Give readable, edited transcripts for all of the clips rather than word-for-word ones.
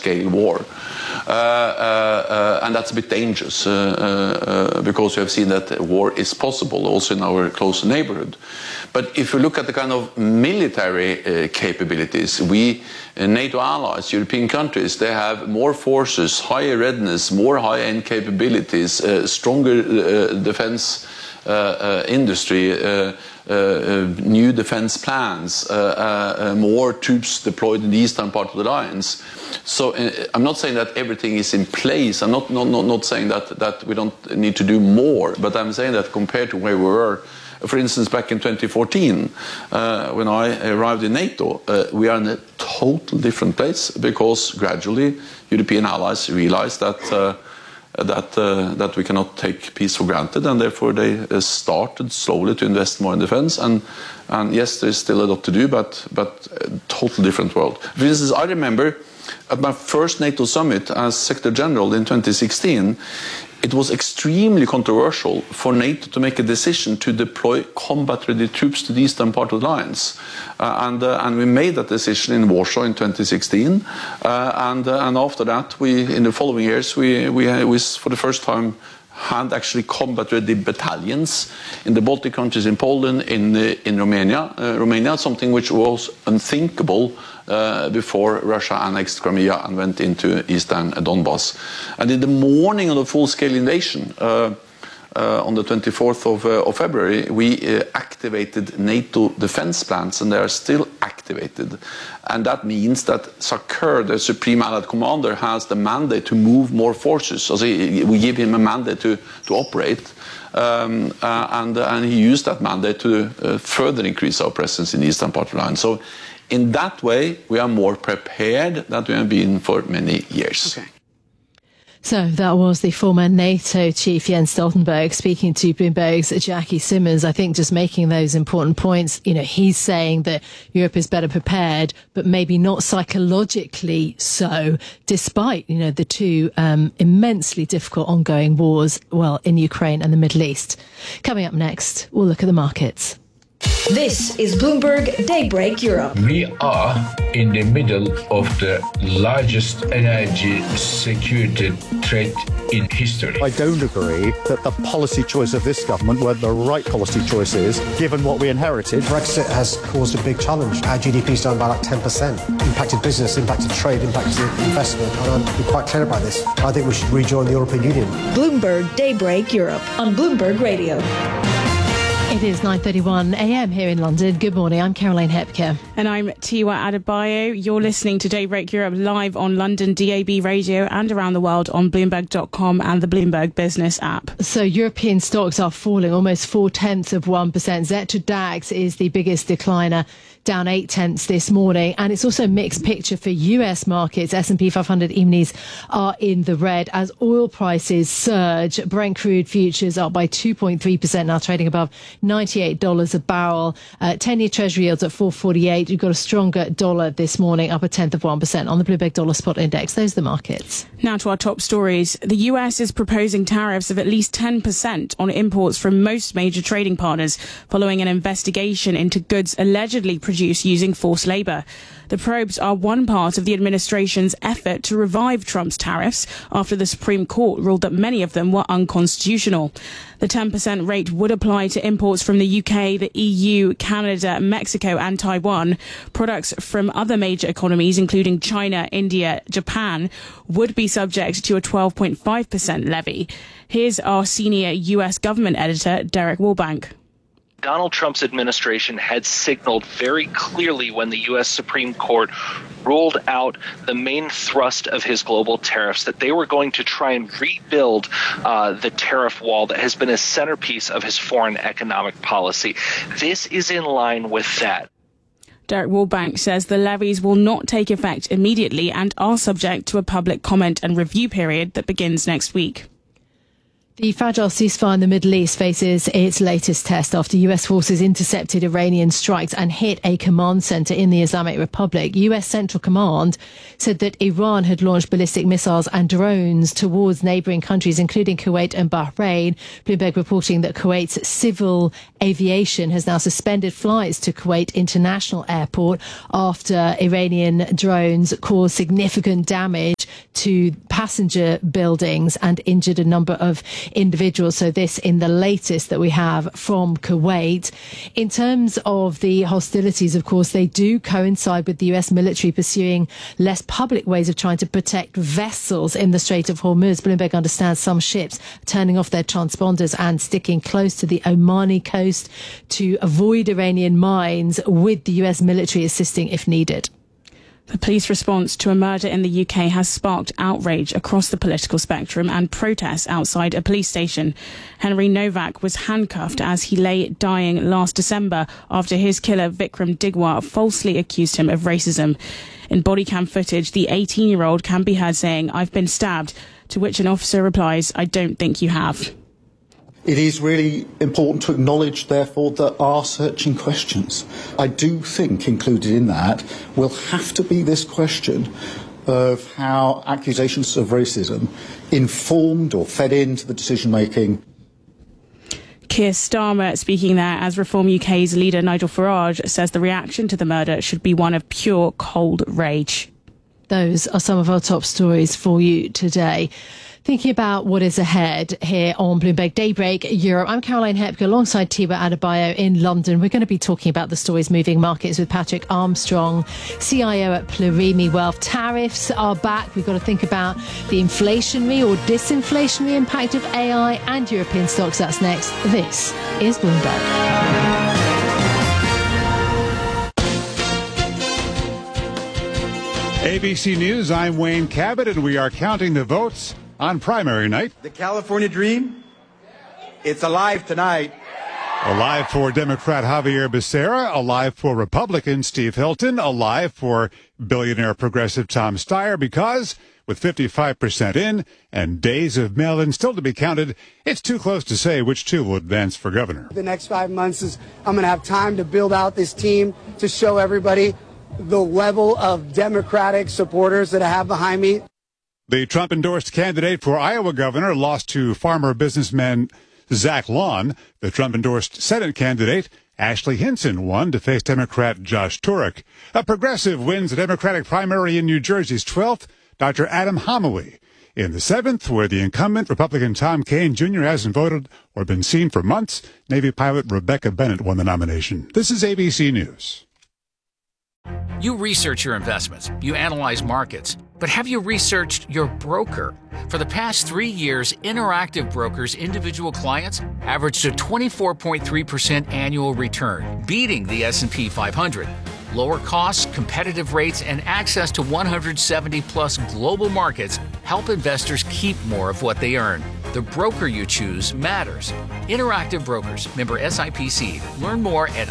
scale war. And that's a bit dangerous because we have seen that war is possible also in our close neighborhood. But if you look at the kind of military capabilities, we, NATO allies, European countries, they have more forces, higher readiness, more high-end capabilities, stronger defense industry, new defense plans, more troops deployed in the eastern part of the alliance. So I'm not saying that everything is in place. I'm not saying that we don't need to do more, but I'm saying that compared to where we were, for instance, back in 2014, when I arrived in NATO, we are in a total different place because gradually European allies realized that we cannot take peace for granted, and therefore they started slowly to invest more in defense. And yes, there's still a lot to do, but a total different world. For instance, I remember at my first NATO summit as Secretary General in 2016, it was extremely controversial for NATO to make a decision to deploy combat-ready troops to the eastern part of the alliance. And we made that decision in Warsaw in 2016. And after that, in the following years, we for the first time had actually combat-ready battalions in the Baltic countries, in Poland, in Romania, something which was unthinkable before Russia annexed Crimea and went into eastern Donbass. And in the morning of the full-scale invasion, on the 24th of February, we activated NATO defense plans, and they are still activated. And that means that SACEUR, the Supreme Allied Commander, has the mandate to move more forces. So we give him a mandate to operate. And he used that mandate to further increase our presence in the eastern part of the line. So in that way, we are more prepared than we have been for many years. Okay. So that was the former NATO chief Jens Stoltenberg speaking to Bloomberg's Jackie Simmons. I think just making those important points, he's saying that Europe is better prepared, but maybe not psychologically so, despite, the two immensely difficult ongoing wars, in Ukraine and the Middle East. Coming up next, we'll look at the markets. This is Bloomberg Daybreak Europe. We are in the middle of the largest energy security threat in history. I don't agree that the policy choice of this government were the right policy choices, given what we inherited. Brexit has caused a big challenge. Our GDP's down by 10%. Impacted business, impacted trade, impacted investment. And I'm quite clear about this. I think we should rejoin the European Union. Bloomberg Daybreak Europe on Bloomberg Radio. It is 9:31 a.m. here in London. Good morning. I'm Caroline Hepker. And I'm Tiwa Adebayo. You're listening to Daybreak Europe live on London DAB radio and around the world on Bloomberg.com and the Bloomberg Business app. So European stocks are falling almost 0.4%. Xetra DAX is the biggest decliner, down 0.8 this morning. And it's also a mixed picture for US markets. S&P 500 E-minis are in the red as oil prices surge. Brent crude futures up by 2.3%, now trading above $98 a barrel. 10-year Treasury yields at 4.48. You've got a stronger dollar this morning, up 0.1% on the Bloomberg Dollar Spot Index. Those are the markets. Now to our top stories. The US is proposing tariffs of at least 10% on imports from most major trading partners following an investigation into goods allegedly produced using forced labour. The probes are one part of the administration's effort to revive Trump's tariffs after the Supreme Court ruled that many of them were unconstitutional. The 10% rate would apply to imports from the UK, the EU, Canada, Mexico and Taiwan. Products from other major economies, including China, India, Japan, would be subject to a 12.5% levy. Here's our senior US government editor, Derek Wallbank. Donald Trump's administration had signaled very clearly when the U.S. Supreme Court ruled out the main thrust of his global tariffs that they were going to try and rebuild the tariff wall that has been a centerpiece of his foreign economic policy. This is in line with that. Derek Wallbank says the levies will not take effect immediately and are subject to a public comment and review period that begins next week. The fragile ceasefire in the Middle East faces its latest test after US forces intercepted Iranian strikes and hit a command center in the Islamic Republic. US Central Command said that Iran had launched ballistic missiles and drones towards neighbouring countries, including Kuwait and Bahrain. Bloomberg reporting that Kuwait's civil aviation has now suspended flights to Kuwait International Airport after Iranian drones caused significant damage to passenger buildings and injured a number of individuals. So this in the latest that we have from Kuwait. In terms of the hostilities, of course, they do coincide with the US military pursuing less public ways of trying to protect vessels in the Strait of Hormuz. Bloomberg understands some ships turning off their transponders and sticking close to the Omani coast to avoid Iranian mines, with the US military assisting if needed. The police response to a murder in the UK has sparked outrage across the political spectrum and protests outside a police station. Henry Novak was handcuffed as he lay dying last December after his killer Vikram Digwar falsely accused him of racism. In body cam footage, the 18-year-old can be heard saying, "I've been stabbed," to which an officer replies, "I don't think you have." It is really important to acknowledge, therefore, that are searching questions. I do think included in that will have to be this question of how accusations of racism informed or fed into the decision-making. Keir Starmer speaking there as Reform UK's leader Nigel Farage says the reaction to the murder should be one of pure cold rage. Those are some of our top stories for you today. Thinking about what is ahead here on Bloomberg Daybreak Europe, I'm Caroline Hepke alongside Tiba Adebayo in London. We're going to be talking about the stories moving markets with Patrick Armstrong, CIO at Plurimi Wealth. Tariffs are back. We've got to think about the inflationary or disinflationary impact of AI and European stocks. That's next. This is Bloomberg. ABC News, I'm Wayne Cabot, and we are counting the votes on primary night. The California dream, it's alive tonight. Alive for Democrat Javier Becerra, alive for Republican Steve Hilton, alive for billionaire progressive Tom Steyer, because with 55% in and days of mail-in still to be counted, it's too close to say which two will advance for governor. The next 5 months is I'm going to have time to build out this team to show everybody the level of Democratic supporters that I have behind me. The Trump-endorsed candidate for Iowa governor lost to farmer businessman Zach Lawn. The Trump-endorsed Senate candidate, Ashley Hinson, won to face Democrat Josh Turek. A progressive wins the Democratic primary in New Jersey's 12th, Dr. Adam Homowy. In the 7th, where the incumbent Republican Tom Kean Jr. hasn't voted or been seen for months, Navy pilot Rebecca Bennett won the nomination. This is ABC News. You research your investments, you analyze markets, but have you researched your broker? For the past 3 years, Interactive Brokers' individual clients averaged a 24.3% annual return, beating the S&P 500. Lower costs, competitive rates, and access to 170-plus global markets help investors keep more of what they earn. The broker you choose matters. Interactive Brokers, member SIPC. Learn more at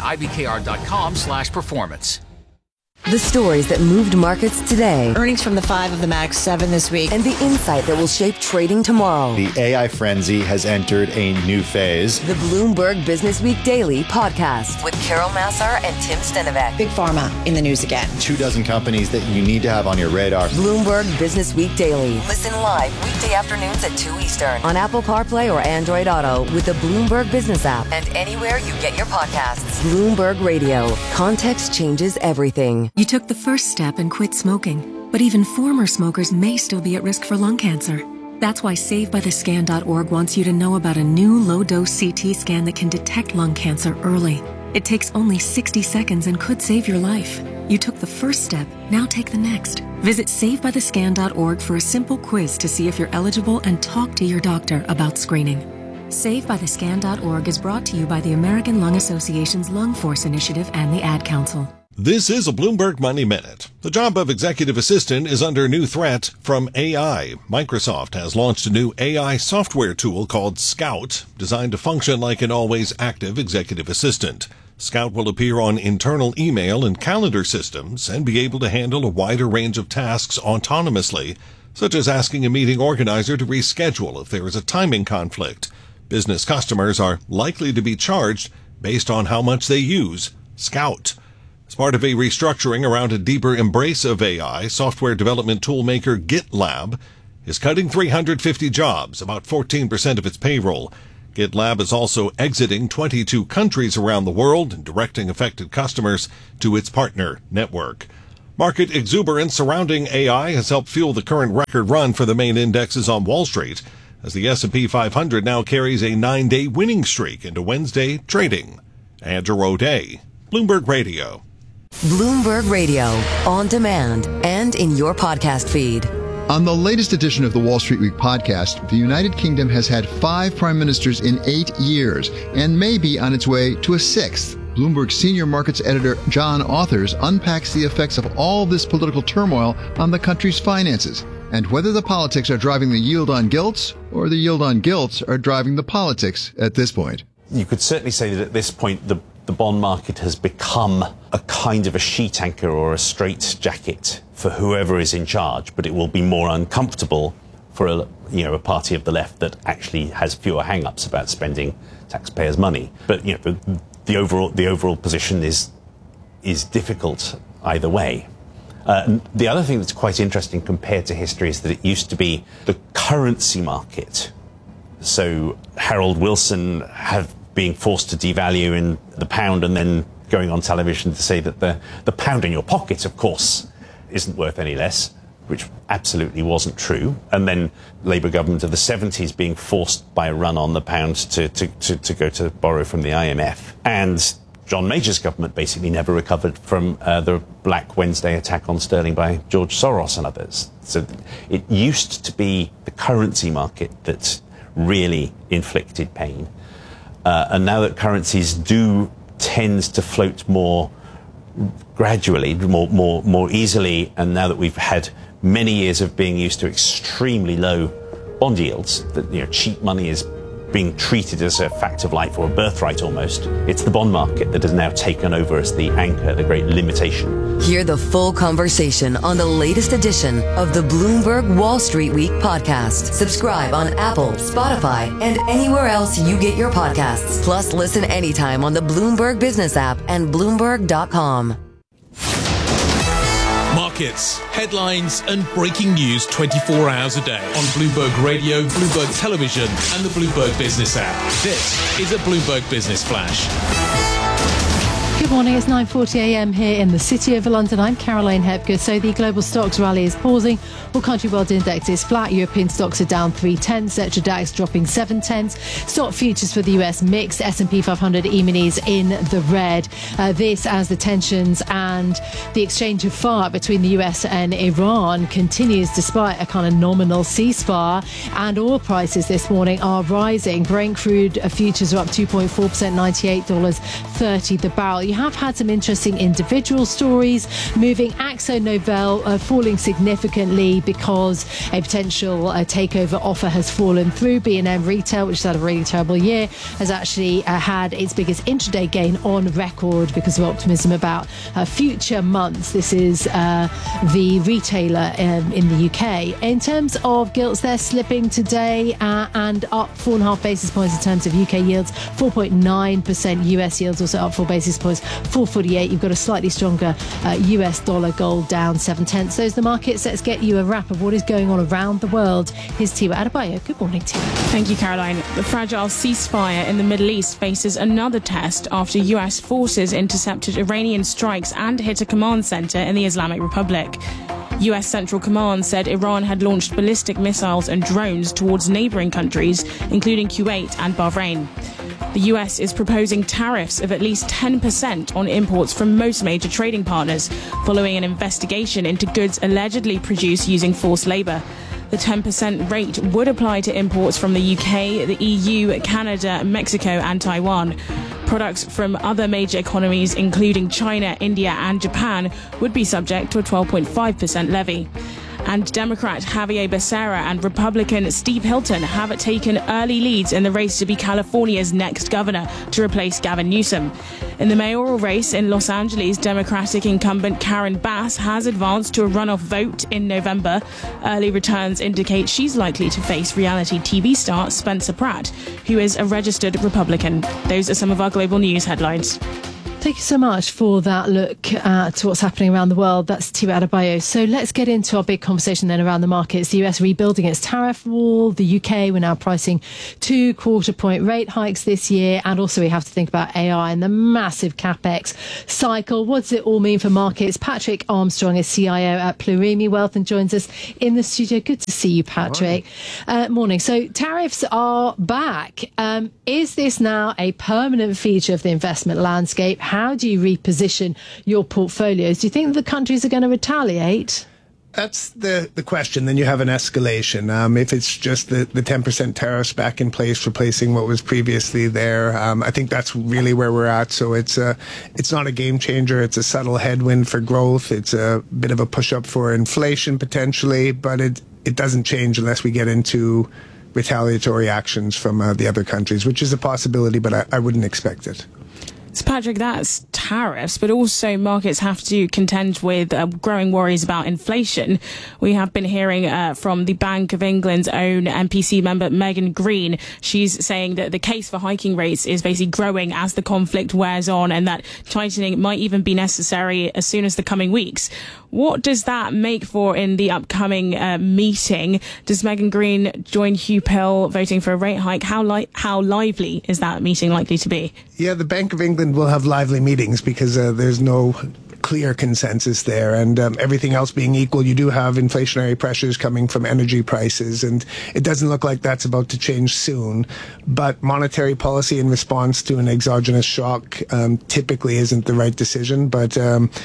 ibkr.com/performance. The stories that moved markets today. Earnings from the 5 of the Max 7 this week. And the insight that will shape trading tomorrow. The AI frenzy has entered a new phase. The Bloomberg Business Week Daily podcast with Carol Massar and Tim Stenovec. Big Pharma in the news again. 24 companies that you need to have on your radar. Bloomberg Business Week Daily. Listen live weekday afternoons at 2 Eastern on Apple CarPlay or Android Auto with the Bloomberg Business app and anywhere you get your podcasts. Bloomberg Radio. Context changes everything. You took the first step and quit smoking, but even former smokers may still be at risk for lung cancer. That's why SaveByTheScan.org wants you to know about a new low-dose CT scan that can detect lung cancer early. It takes only 60 seconds and could save your life. You took the first step, now take the next. Visit SaveByTheScan.org for a simple quiz to see if you're eligible and talk to your doctor about screening. SaveByTheScan.org is brought to you by the American Lung Association's Lung Force Initiative and the Ad Council. This is a Bloomberg Money Minute. The job of executive assistant is under new threat from AI. Microsoft has launched a new AI software tool called Scout, designed to function like an always active executive assistant. Scout will appear on internal email and calendar systems and be able to handle a wider range of tasks autonomously, such as asking a meeting organizer to reschedule if there is a timing conflict. Business customers are likely to be charged based on how much they use Scout. As part of a restructuring around a deeper embrace of AI, software development toolmaker GitLab is cutting 350 jobs, about 14% of its payroll. GitLab is also exiting 22 countries around the world and directing affected customers to its partner network. Market exuberance surrounding AI has helped fuel the current record run for the main indexes on Wall Street, as the S&P 500 now carries a 9-day winning streak into Wednesday trading. Andrew O'Day, Bloomberg Radio. Bloomberg Radio, on demand and in your podcast feed. On the latest edition of the Wall Street Week podcast, the United Kingdom has had 5 prime ministers in 8 years and may be on its way to a 6th. Bloomberg senior markets editor John Authers unpacks the effects of all this political turmoil on the country's finances and whether the politics are driving the yield on gilts or the yield on gilts are driving the politics at this point. You could certainly say that at this point the bond market has become a kind of a sheet anchor or a straitjacket for whoever is in charge, but it will be more uncomfortable for a party of the left that actually has fewer hang-ups about spending taxpayers' money. But the overall position is difficult either way. The other thing that's quite interesting compared to history is that it used to be the currency market. So Harold Wilson being forced to devalue in the pound and then going on television to say that the pound in your pocket, of course, isn't worth any less, which absolutely wasn't true. And then Labour government of the 70s being forced by a run on the pound to go to borrow from the IMF. And John Major's government basically never recovered from the Black Wednesday attack on sterling by George Soros and others. So it used to be the currency market that really inflicted pain. And now that currencies do tend to float more gradually, more easily, and now that we've had many years of being used to extremely low bond yields, that cheap money is being treated as a fact of life or a birthright almost, it's the bond market that has now taken over as the anchor, the great limitation. Hear the full conversation on the latest edition of the Bloomberg Wall Street Week podcast. Subscribe on Apple, Spotify, and anywhere else you get your podcasts. Plus, listen anytime on the Bloomberg Business app and Bloomberg.com. Markets, headlines, and breaking news 24 hours a day on Bloomberg Radio, Bloomberg Television, and the Bloomberg Business app. This is a Bloomberg Business Flash. Good morning, it's 9:40 a.m. here in the city of London. I'm Caroline Hepker. So the global stocks rally is pausing. All country world index is flat. European stocks are down 0.3. Xetra DAX dropping 0.7. Stock futures for the US mixed. S&P 500 E-minis in the red. This as the tensions and the exchange of fire between the US and Iran continues despite a kind of nominal ceasefire. And oil prices this morning are rising. Brent crude futures are up 2.4%, $98.30 the barrel. You have had some interesting individual stories moving. Akzo Nobel falling significantly because a potential takeover offer has fallen through. B&M Retail, which has had a really terrible year, has actually had its biggest intraday gain on record because of optimism about future months. This is the retailer in the UK. In terms of gilts, they're slipping today and up 4.5 basis points in terms of UK yields, 4.9%. US yields also up 4 basis points, 4.48. You've got a slightly stronger US dollar. Gold down 0.7. Those are the markets. Let's get you a wrap of what is going on around the world. Here's Tiwa Adebayo. Good morning, Tiwa. Thank you, Caroline. The fragile ceasefire in the Middle East faces another test after US forces intercepted Iranian strikes and hit a command center in the Islamic Republic. US Central Command said Iran had launched ballistic missiles and drones towards neighboring countries, including Kuwait and Bahrain. The US is proposing tariffs of at least 10% on imports from most major trading partners, following an investigation into goods allegedly produced using forced labour. The 10% rate would apply to imports from the UK, the EU, Canada, Mexico and Taiwan. Products from other major economies, including China, India and Japan, would be subject to a 12.5% levy. And Democrat Javier Becerra and Republican Steve Hilton have taken early leads in the race to be California's next governor to replace Gavin Newsom. In the mayoral race in Los Angeles, Democratic incumbent Karen Bass has advanced to a runoff vote in November. Early returns indicate she's likely to face reality TV star Spencer Pratt, who is a registered Republican. Those are some of our global news headlines. Thank you so much for that look at what's happening around the world. That's Thibaut Adebayo. So let's get into our big conversation then around the markets. The US rebuilding its tariff wall. The UK, we're now pricing 2 quarter-point rate hikes this year. And also we have to think about AI and the massive CapEx cycle. What does it all mean for markets? Patrick Armstrong is CIO at Plurimi Wealth and joins us in the studio. Good to see you, Patrick. Morning. So tariffs are back. Is this now a permanent feature of the investment landscape? How do you reposition your portfolios? Do you think the countries are going to retaliate? That's the question. Then you have an escalation. If it's just the 10% tariffs back in place, replacing what was previously there, I think that's really where we're at. So it's not a game changer. It's a subtle headwind for growth. It's a bit of a push up for inflation potentially, but it doesn't change unless we get into retaliatory actions from the other countries, which is a possibility, but I wouldn't expect it. So Patrick, that's tariffs, but also markets have to contend with growing worries about inflation. We have been hearing from the Bank of England's own MPC member, Megan Green. She's saying that the case for hiking rates is basically growing as the conflict wears on and that tightening might even be necessary as soon as the coming weeks. What does that make for in the upcoming meeting? Does Megan Green join Hugh Pill voting for a rate hike? How lively is that meeting likely to be? Yeah, the Bank of England will have lively meetings because there's no clear consensus there, and everything else being equal, you do have inflationary pressures coming from energy prices, and it doesn't look like that's about to change soon. But monetary policy in response to an exogenous shock typically isn't the right decision, but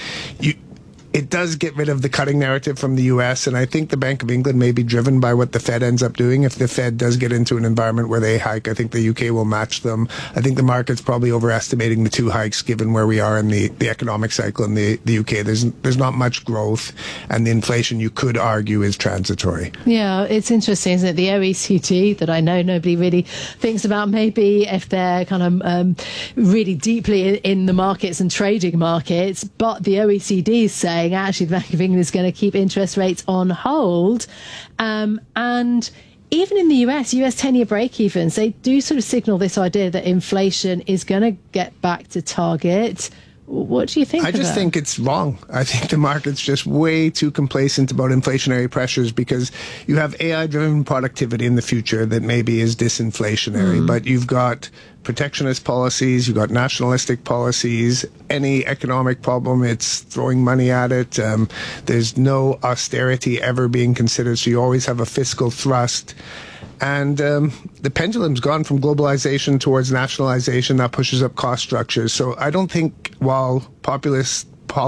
it does get rid of the cutting narrative from the U.S., and I think the Bank of England may be driven by what the Fed ends up doing. If the Fed does get into an environment where they hike, I think the UK will match them. I think the market's probably overestimating the 2 hikes given where we are in the economic cycle in the UK. There's not much growth, and the inflation, you could argue, is transitory. Yeah, it's interesting, isn't it? The OECD, that I know nobody really thinks about, maybe if they're kind of really deeply in the markets and trading markets, but the OECD is saying actually the Bank of England is going to keep interest rates on hold. And even in the US 10-year break-evens, they do sort of signal this idea that inflation is going to get back to target. What do you think I just think it's wrong. I think the market's just way too complacent about inflationary pressures because you have AI-driven productivity in the future that maybe is disinflationary, but you've got protectionist policies, you've got nationalistic policies. Any economic problem, it's throwing money at it. There's no austerity ever being considered, so you always have a fiscal thrust. And the pendulum's gone from globalization towards nationalization. That pushes up cost structures. So I don't think while populist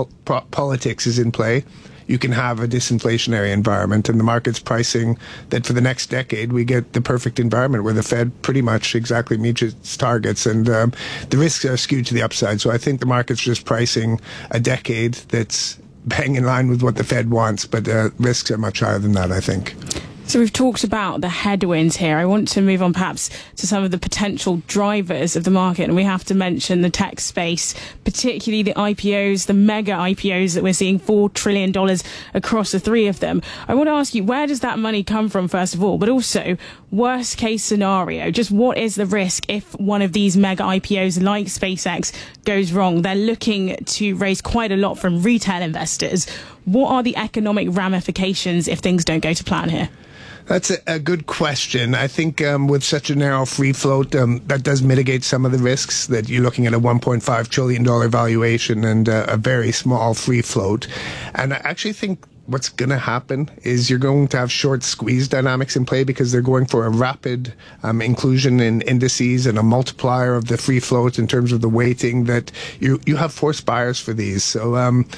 politics is in play, you can have a disinflationary environment, and the market's pricing that for the next decade we get the perfect environment where the Fed pretty much exactly meets its targets, and the risks are skewed to the upside. So I think the market's just pricing a decade that's bang in line with what the Fed wants, but risks are much higher than that, I think. So we've talked about the headwinds here. I want to move on perhaps to some of the potential drivers of the market, and we have to mention the tech space, particularly the IPOs, the mega IPOs that we're seeing, $4 trillion across the 3 of them. I want to ask you, where does that money come from, first of all, but also worst case scenario, just what is the risk if one of these mega IPOs like SpaceX goes wrong? They're looking to raise quite a lot from retail investors. What are the economic ramifications if things don't go to plan here? That's a good question. I think with such a narrow free float, that does mitigate some of the risks that you're looking at a $1.5 trillion valuation and a very small free float. And I actually think what's going to happen is you're going to have short squeeze dynamics in play because they're going for a rapid inclusion in indices and a multiplier of the free float in terms of the weighting that you have forced buyers for these. So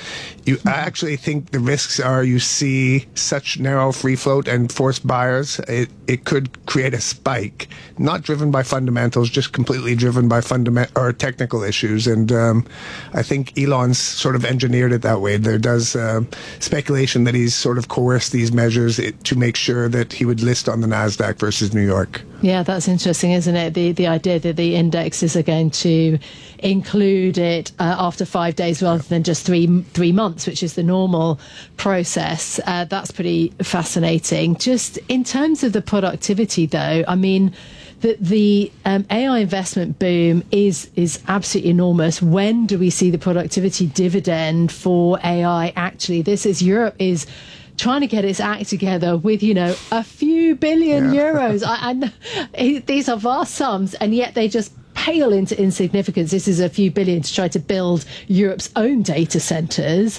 I actually think the risks are you see such narrow free float and forced buyers, it could create a spike, not driven by fundamentals, just completely driven by technical issues. And I think Elon's sort of engineered it that way. There does speculation that he's sort of coerced these measures to make sure that he would list on the NASDAQ versus New York. Yeah, that's interesting, isn't it? The idea that the indexes are going to include it after 5 days rather than just three months, which is the normal process. That's pretty fascinating. Just in terms of the productivity, though, I mean, the AI investment boom is absolutely enormous. When do we see the productivity dividend for AI? Actually, this is Europe is trying to get its act together with, a few billion euros. These are vast sums, and yet they just pale into insignificance. This is a few billion to try to build Europe's own data centres.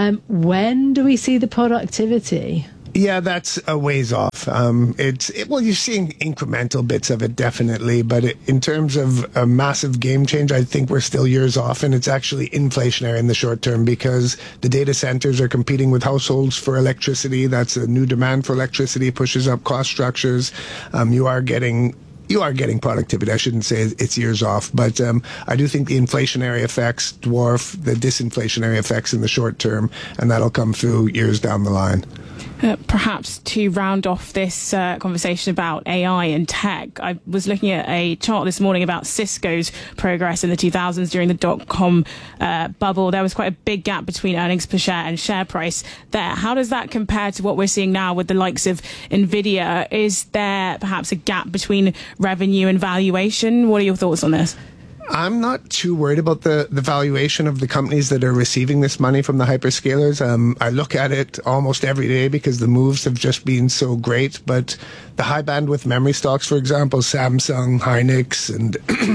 When do we see the productivity? Yeah, that's a ways off. You're seeing incremental bits of it, definitely, but in terms of a massive game change, I think we're still years off, and it's actually inflationary in the short term because the data centers are competing with households for electricity. That's a new demand for electricity, pushes up cost structures. You are getting productivity. I shouldn't say it's years off, but I do think the inflationary effects dwarf the disinflationary effects in the short term, and that'll come through years down the line. Perhaps to round off this conversation about AI and tech, I was looking at a chart this morning about Cisco's progress in the 2000s during the dot-com bubble. There was quite a big gap between earnings per share and share price there. How does that compare to what we're seeing now with the likes of Nvidia? Is there perhaps a gap between revenue and valuation? What are your thoughts on this? I'm not too worried about the valuation of the companies that are receiving this money from the hyperscalers. I look at it almost every day because the moves have just been so great. But the high bandwidth memory stocks, for example, Samsung, Hynix, and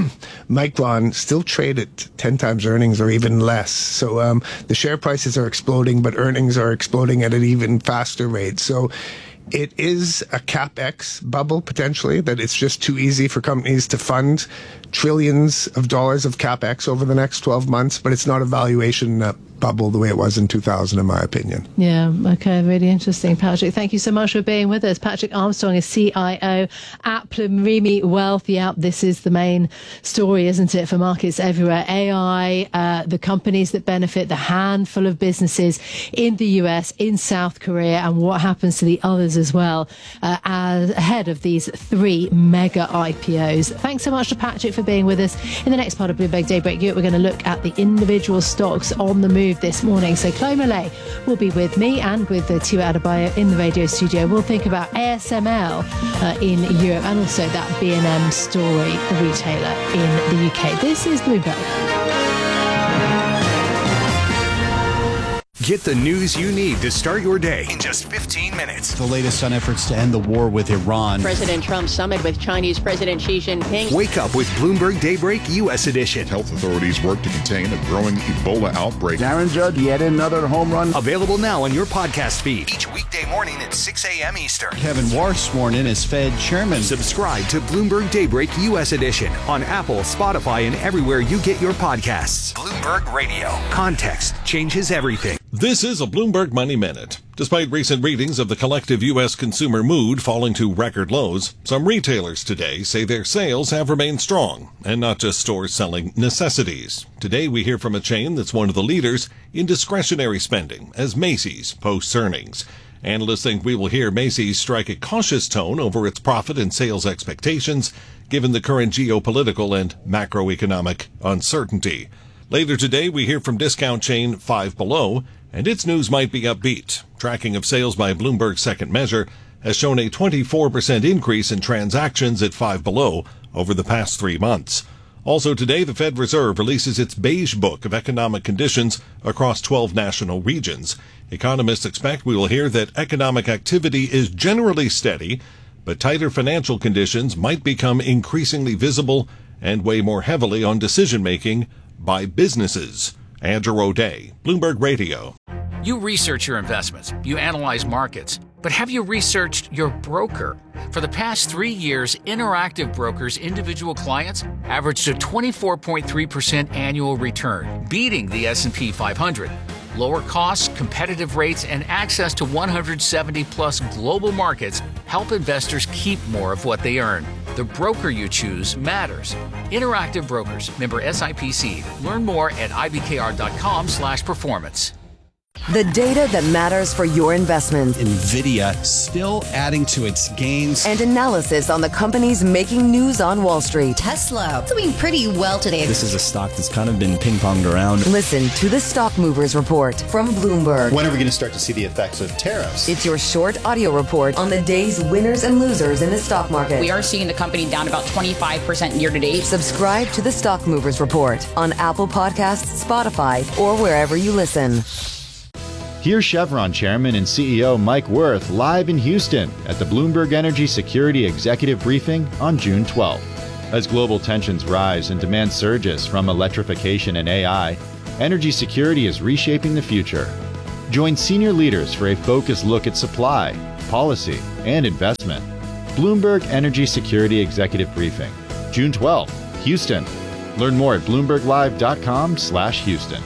Micron still trade at 10 times earnings or even less. So the share prices are exploding, but earnings are exploding at an even faster rate. So it is a CapEx bubble, potentially, that it's just too easy for companies to fund trillions of dollars of CapEx over the next 12 months, but it's not a valuation bubble the way it was in 2000, in my opinion. Yeah, okay, really interesting, Patrick. Thank you so much for being with us. Patrick Armstrong is CIO at Plumrimi Wealth. Yeah, this is the main story, isn't it, for markets everywhere? AI, the companies that benefit, the handful of businesses in the US, in South Korea, and what happens to the others as well, ahead of these 3 mega IPOs. Thanks so much to Patrick for being with us. In the next part of Bloomberg Daybreak Europe, we're going to look at the individual stocks on the move this morning. So Chloe Millay will be with me and with Tua Adebayo in the radio studio. We'll think about ASML in Europe and also that B&M story, the retailer in the UK. This is Bloomberg. Get the news you need to start your day in just 15 minutes. The latest on efforts to end the war with Iran. President Trump's summit with Chinese President Xi Jinping. Wake up with Bloomberg Daybreak U.S. edition. Health authorities work to contain a growing Ebola outbreak. Aaron Judge, yet another home run. Available now on your podcast feed. Each weekday morning at 6 a.m. Eastern. Kevin Warsh sworn in as Fed chairman. Subscribe to Bloomberg Daybreak U.S. edition on Apple, Spotify, and everywhere you get your podcasts. Bloomberg Radio. Context changes everything. This is a Bloomberg Money Minute. Despite recent readings of the collective U.S. consumer mood falling to record lows, some retailers today say their sales have remained strong, and not just stores selling necessities. Today we hear from a chain that's one of the leaders in discretionary spending, as Macy's posts earnings. Analysts think we will hear Macy's strike a cautious tone over its profit and sales expectations, given the current geopolitical and macroeconomic uncertainty. Later today, we hear from discount chain Five Below, and its news might be upbeat. Tracking of sales by Bloomberg Second Measure has shown a 24% increase in transactions at Five Below over the past 3 months. Also today, the Fed Reserve releases its beige book of economic conditions across 12 national regions. Economists expect we will hear that economic activity is generally steady, but tighter financial conditions might become increasingly visible and weigh more heavily on decision-making by businesses. Andrew O'Day, Bloomberg Radio. You research your investments, you analyze markets, but have you researched your broker? For the past 3 years, Interactive Brokers' individual clients averaged a 24.3% annual return, beating the S&P 500. Lower costs, competitive rates, and access to 170-plus global markets help investors keep more of what they earn. The broker you choose matters. Interactive Brokers, member SIPC. Learn more at ibkr.com/performance. The data that matters for your investment. NVIDIA still adding to its gains. And analysis on the companies making news on Wall Street. Tesla doing pretty well today. This is a stock that's kind of been ping-ponged around. Listen to the Stock Movers Report from Bloomberg. When are we going to start to see the effects of tariffs? It's your short audio report on the day's winners and losers in the stock market. We are seeing the company down about 25% year to date. Subscribe to the Stock Movers Report on Apple Podcasts, Spotify, or wherever you listen. Here's Chevron Chairman and CEO Mike Wirth live in Houston at the Bloomberg Energy Security Executive Briefing on June 12th. As global tensions rise and demand surges from electrification and AI, energy security is reshaping the future. Join senior leaders for a focused look at supply, policy, and investment. Bloomberg Energy Security Executive Briefing, June 12th, Houston. Learn more at bloomberglive.com/Houston.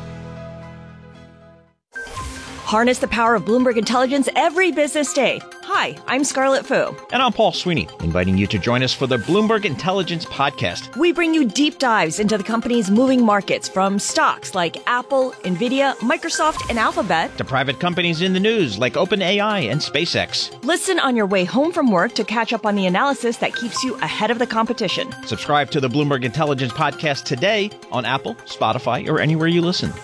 Harness the power of Bloomberg Intelligence every business day. Hi, I'm Scarlett Fu. And I'm Paul Sweeney, inviting you to join us for the Bloomberg Intelligence Podcast. We bring you deep dives into the company's moving markets, from stocks like Apple, NVIDIA, Microsoft, and Alphabet, to private companies in the news like OpenAI and SpaceX. Listen on your way home from work to catch up on the analysis that keeps you ahead of the competition. Subscribe to the Bloomberg Intelligence Podcast today on Apple, Spotify, or anywhere you listen.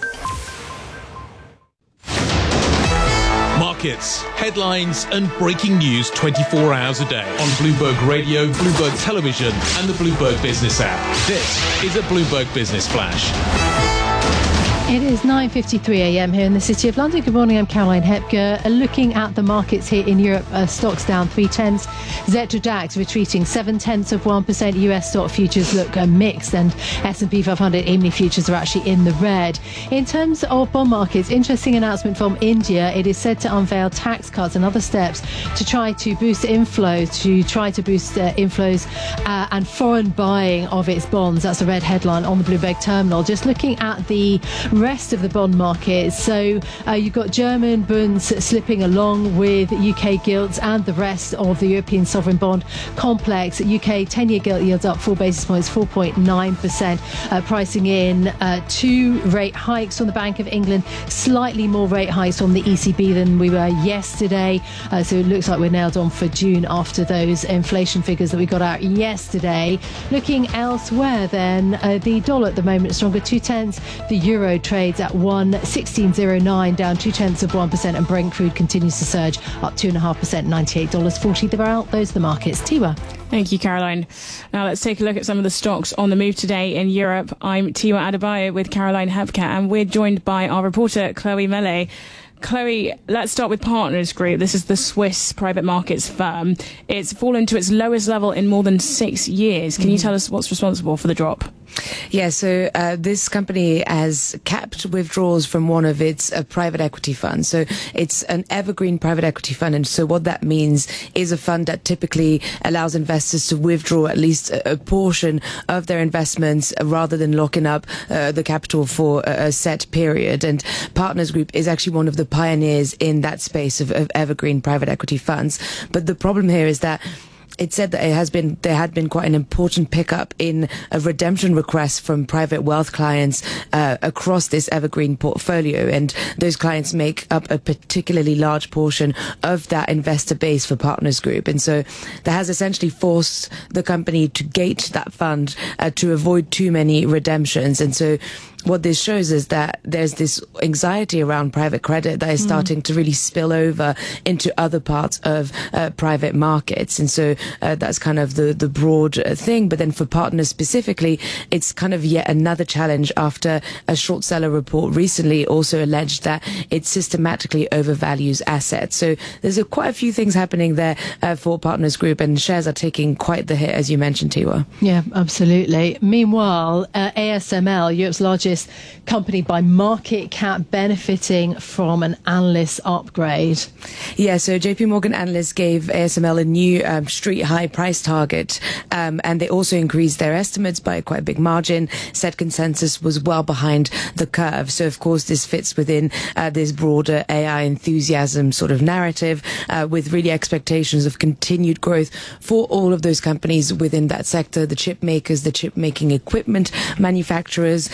Markets, headlines, and breaking news 24 hours a day on Bloomberg Radio, Bloomberg Television, and the Bloomberg Business app. This is a Bloomberg Business Flash. It is 9:53 a.m. here in the City of London. Good morning, I'm Caroline Hepker. Looking at the markets here in Europe, stocks down 0.3. Z to DAX retreating 0.7%. US stock futures look mixed, and S&P 500 E-mini futures are actually in the red. In terms of bond markets, interesting announcement from India. It is said to unveil tax cuts and other steps to try to boost inflows, and foreign buying of its bonds. That's a red headline on the Bloomberg terminal. Just looking at the rest of the bond market, so you've got German bonds slipping along with UK gilts and the rest of the European sovereign bond complex. UK 10-year gilt yields up 4 basis points, 4.9%, pricing in 2 rate hikes from the Bank of England, slightly more rate hikes from the ECB than we were yesterday, so it looks like we're nailed on for June after those inflation figures that we got out yesterday. Looking elsewhere then, the dollar at the moment stronger, 0.2. The euro trades at 1.1609, down 0.2%, and Brent crude continues to surge up 2.5%, $98.40 the barrel. Those are the markets. Tiwa. Thank you, Caroline. Now let's take a look at some of the stocks on the move today in Europe. I'm Tiwa Adebayo with Caroline Hepker, and we're joined by our reporter Chloe Mele. Chloe, let's start with Partners Group. This is the Swiss private markets firm. It's fallen to its lowest level in more than 6 years. Can you tell us what's responsible for the drop? Yeah, so this company has capped withdrawals from one of its private equity funds. So it's an evergreen private equity fund. And so what that means is a fund that typically allows investors to withdraw at least a portion of their investments rather than locking up the capital for a set period. And Partners Group is actually one of the pioneers in that space of evergreen private equity funds. But the problem here is that it said that there had been quite an important pickup in a redemption request from private wealth clients across this evergreen portfolio, and those clients make up a particularly large portion of that investor base for Partners Group. And so that has essentially forced the company to gate that fund to avoid too many redemptions. And so what this shows is that there's this anxiety around private credit that is starting to really spill over into other parts of private markets. And so that's kind of the broad thing. But then for Partners specifically, it's kind of yet another challenge after a short seller report recently also alleged that it systematically overvalues assets. So there's quite a few things happening there for Partners Group, and shares are taking quite the hit, as you mentioned, Tiwa. Yeah, absolutely. Meanwhile, ASML, Europe's largest company by market cap, benefiting from an analyst upgrade. Yeah, so JP Morgan analysts gave ASML a new street high price target, and they also increased their estimates by quite a big margin. Said consensus was well behind the curve. So of course this fits within this broader AI enthusiasm sort of narrative, with really expectations of continued growth for all of those companies within that sector, the chip makers, the chip making equipment manufacturers,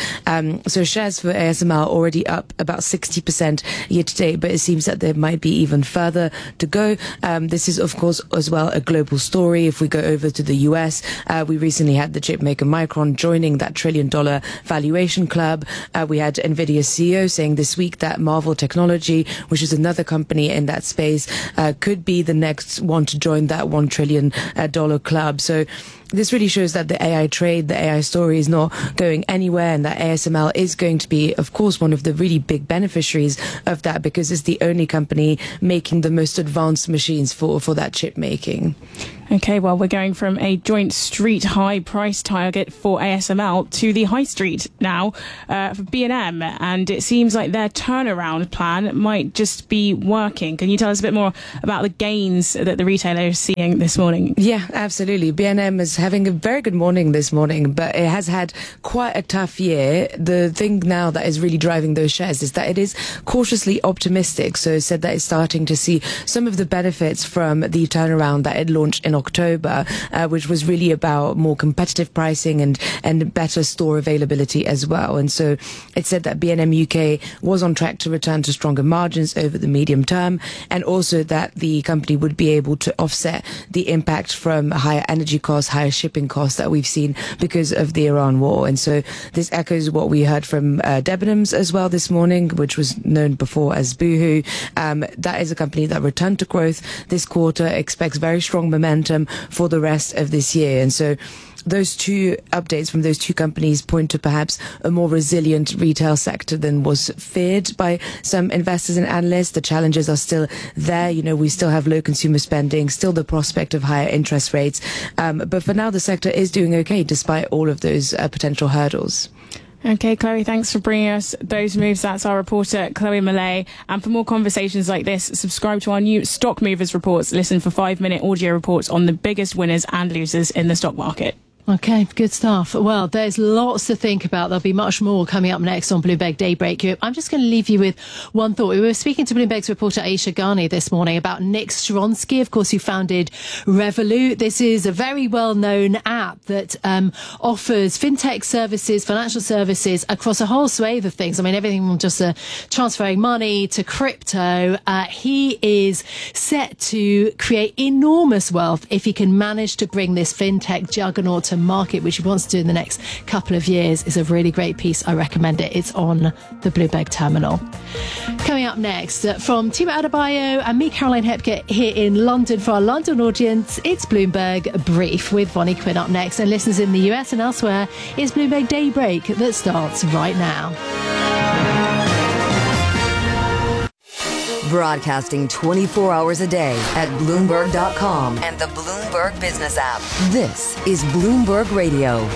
So shares for ASML already up about 60% year to date, but it seems that there might be even further to go. This is, of course, as well a global story. If we go over to the US, we recently had the chip maker Micron joining that $1 trillion valuation club. We had NVIDIA CEO saying this week that Marvell Technology, which is another company in that space, could be the next one to join that $1 trillion club. So this really shows that the AI trade, the AI story is not going anywhere, and that ASML is going to be, of course, one of the really big beneficiaries of that, because it's the only company making the most advanced machines for that chip making. Okay, well, we're going from a joint street high price target for ASML to the high street now for B&M, and it seems like their turnaround plan might just be working. Can you tell us a bit more about the gains that the retailer is seeing this morning? Yeah, absolutely. B&M is having a very good morning this morning, but it has had quite a tough year. The thing now that is really driving those shares is that it is cautiously optimistic. So it said that it's starting to see some of the benefits from the turnaround that it launched in October, which was really about more competitive pricing and better store availability as well. And so it said that B&M UK was on track to return to stronger margins over the medium term, and also that the company would be able to offset the impact from higher energy costs, higher shipping costs that we've seen because of the Iran war. And so this echoes what we heard from Debenhams as well this morning, which was known before as Boohoo. That is a company that returned to growth this quarter, expects very strong momentum for the rest of this year. And so those two updates from those two companies point to perhaps a more resilient retail sector than was feared by some investors and analysts. The challenges are still there. You know, we still have low consumer spending, still the prospect of higher interest rates. But for now, the sector is doing okay despite all of those potential hurdles. Okay, Chloe, thanks for bringing us those moves. That's our reporter, Chloe Millay. And for more conversations like this, subscribe to our new Stock Movers reports. Listen for 5-minute audio reports on the biggest winners and losers in the stock market. Okay, good stuff. Well, there's lots to think about. There'll be much more coming up next on Bloomberg Daybreak Europe. I'm just going to leave you with one thought. We were speaking to Bloomberg's reporter Aisha Ghani this morning about Nick Stronsky, of course, who founded Revolut. This is a very well-known app that offers fintech services, financial services across a whole swathe of things. I mean, everything from just transferring money to crypto. He is set to create enormous wealth if he can manage to bring this fintech juggernaut to market, which he wants to do in the next couple of years. Is a really great piece. I recommend it. It's on the Bloomberg terminal. Coming up next, from Tima Adebayo and me, Caroline Hepker, here in London for our London audience, it's Bloomberg Brief with Vonnie Quinn up next. And listeners in the US and elsewhere, it's Bloomberg Daybreak that starts right now. Broadcasting 24 hours a day at Bloomberg.com and the Bloomberg Business app. This is Bloomberg Radio.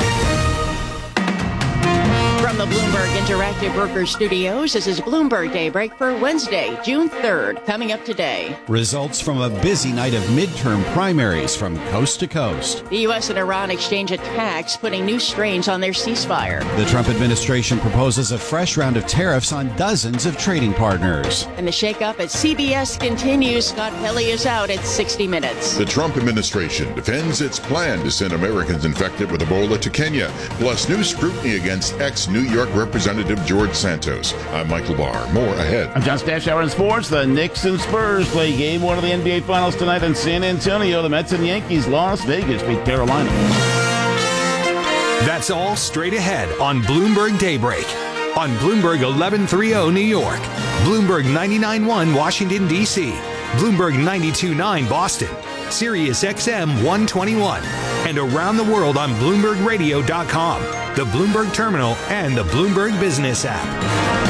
From the Bloomberg Interactive Brokers Studios, this is Bloomberg Daybreak for Wednesday, June 3rd. Coming up today. Results from a busy night of midterm primaries from coast to coast. The U.S. and Iran exchange attacks, putting new strains on their ceasefire. The Trump administration proposes a fresh round of tariffs on dozens of trading partners. And the shakeup at CBS continues. Scott Pelley is out at 60 Minutes. The Trump administration defends its plan to send Americans infected with Ebola to Kenya, plus new scrutiny against ex-New York Representative George Santos. I'm Michael Barr. More ahead. I'm John Stashower in sports. The Knicks and Spurs play game one of the NBA Finals tonight in San Antonio. The Mets and Yankees. Las Vegas beat Carolina. That's all straight ahead on Bloomberg Daybreak. On Bloomberg 1130 New York, Bloomberg 99.1 Washington, D.C., Bloomberg 92.9 Boston, Sirius XM 121, and around the world on BloombergRadio.com, the Bloomberg Terminal, and the Bloomberg Business app.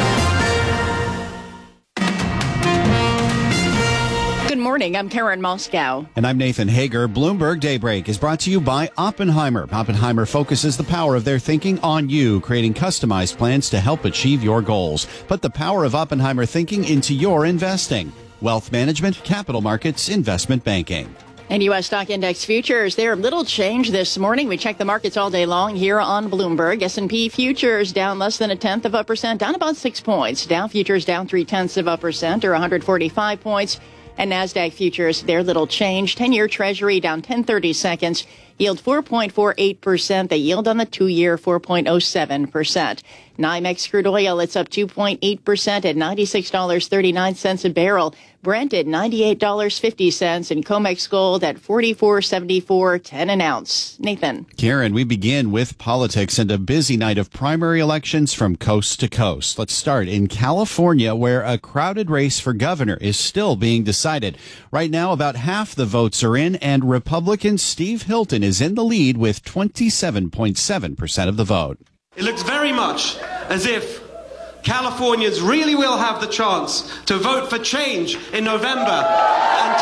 Good morning. I'm Karen Moscow. And I'm Nathan Hager. Bloomberg Daybreak is brought to you by Oppenheimer. Oppenheimer focuses the power of their thinking on you, creating customized plans to help achieve your goals. Put the power of Oppenheimer thinking into your investing. Wealth management, capital markets, investment banking. And U.S. stock index futures, they're little change this morning. We check the markets all day long here on Bloomberg. S&P futures down less than 0.1%, down about 6 points. Dow futures down 0.3% or 145 points. And NASDAQ futures, they're little change. 10-year Treasury down 10/30 seconds. Yield 4.48%. The yield on the 2-year 4.07%. NYMEX crude oil, it's up 2.8% at $96.39 a barrel. Brent at $98.50 and COMEX gold at $44.74.10 an ounce. Nathan. Karen, we begin with politics and a busy night of primary elections from coast to coast. Let's start in California, where a crowded race for governor is still being decided. Right now, about half the votes are in, and Republican Steve Hilton is in the lead with 27.7% of the vote. It looks very much as if Californians really will have the chance to vote for change in November and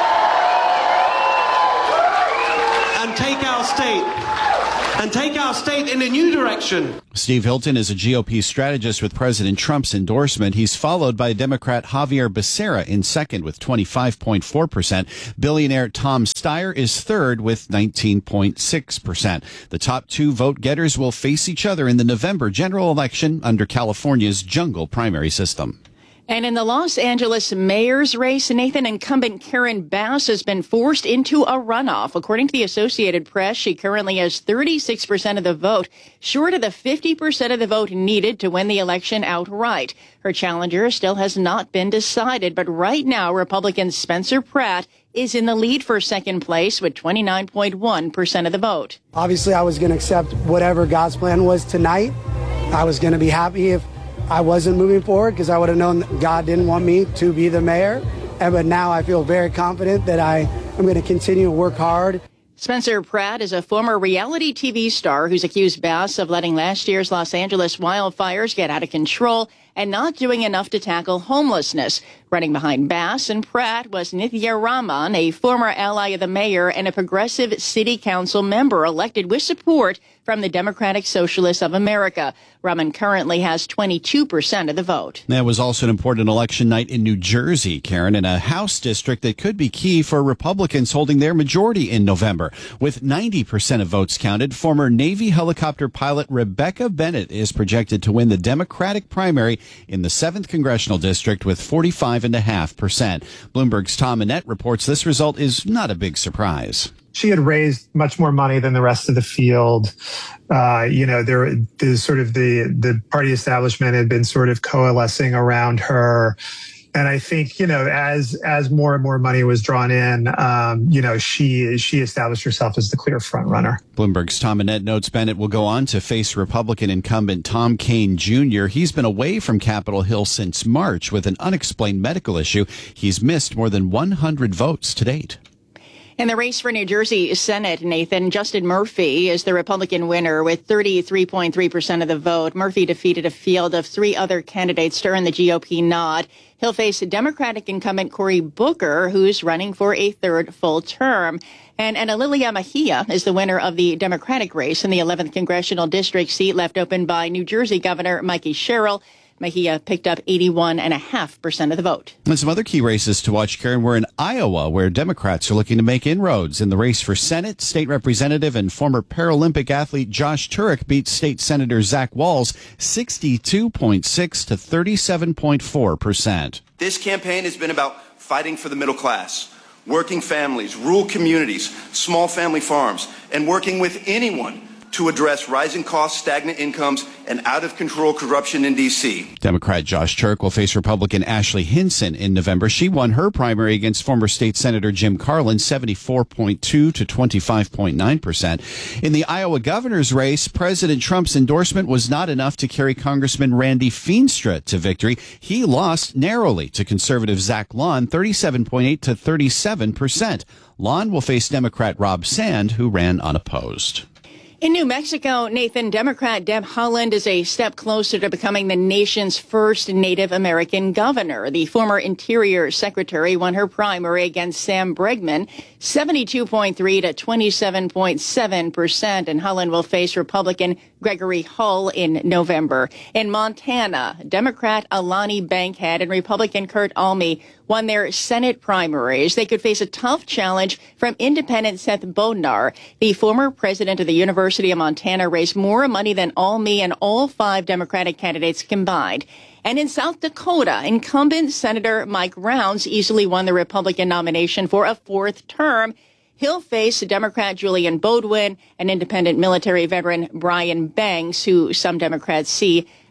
take our state in a new direction. Steve Hilton is a GOP strategist with President Trump's endorsement. He's followed by Democrat Javier Becerra in second with 25.4%. Billionaire Tom Steyer is third with 19.6%. The top two vote getters will face each other in the November general election under California's jungle primary system. And in the Los Angeles mayor's race, Nathan, incumbent Karen Bass has been forced into a runoff. According to the Associated Press, she currently has 36% of the vote, short of the 50% of the vote needed to win the election outright. Her challenger still has not been decided, but right now, Republican Spencer Pratt is in the lead for second place with 29.1% of the vote. Obviously, I was going to accept whatever God's plan was tonight. I was going to be happy if I wasn't moving forward because I would have known that God didn't want me to be the mayor. But now I feel very confident that I am going to continue to work hard. Spencer Pratt is a former reality TV star who's accused Bass of letting last year's Los Angeles wildfires get out of control and not doing enough to tackle homelessness. Running behind Bass and Pratt was Nithya Raman, a former ally of the mayor and a progressive city council member elected with support from the Democratic Socialists of America. Raman currently has 22% of the vote. That was also an important election night in New Jersey, Karen, in a House district that could be key for Republicans holding their majority in November. With 90% of votes counted, former Navy helicopter pilot Rebecca Bennett is projected to win the Democratic primary in the 7th Congressional District with 45.5%. Bloomberg's Tom Annette reports this result is not a big surprise. She had raised much more money than the rest of the field. The party establishment had been sort of coalescing around her. And I think, as more and more money was drawn in, she established herself as the clear front runner. Bloomberg's Tom Annette notes Bennett will go on to face Republican incumbent Tom Kean Jr. He's been away from Capitol Hill since March with an unexplained medical issue. He's missed more than 100 votes to date. In the race for New Jersey Senate, Nathan, Justin Murphy is the Republican winner with 33.3% of the vote. Murphy defeated a field of three other candidates to earn the GOP nod. He'll face Democratic incumbent Cory Booker, who's running for a third full term. And Lilia Mejia is the winner of the Democratic race in the 11th Congressional District seat left open by New Jersey Governor Mikey Sherrill. Mejia picked up 81.5% of the vote. And some other key races to watch, Karen, were in Iowa, where Democrats are looking to make inroads. In the race for Senate, state representative and former Paralympic athlete Josh Turek beat State Senator Zach Walz 62.6 to 37.4%. This campaign has been about fighting for the middle class, working families, rural communities, small family farms, and working with anyone to address rising costs, stagnant incomes, and out-of-control corruption in D.C. Democrat Josh Turek will face Republican Ashley Hinson in November. She won her primary against former state Senator Jim Carlin, 74.2 to 25.9%. In the Iowa governor's race, President Trump's endorsement was not enough to carry Congressman Randy Feenstra to victory. He lost narrowly to conservative Zach Lawn, 37.8 to 37%. Lawn will face Democrat Rob Sand, who ran unopposed. In New Mexico, Nathan, Democrat Deb Haaland is a step closer to becoming the nation's first Native American governor. The former Interior Secretary won her primary against Sam Bregman, 72.3 to 27.7%, and Haaland will face Republican Gregory Hull in November. In Montana, Democrat Alani Bankhead and Republican Kurt Almey won their Senate primaries. They could face a tough challenge from independent Seth Bodnar. The former president of the University of Montana raised more money than Almey and all five Democratic candidates combined. And in South Dakota, incumbent Senator Mike Rounds easily won the Republican nomination for a fourth term. He'll face Democrat Julian Bodwin and independent military veteran Brian Banks, who some Democrats see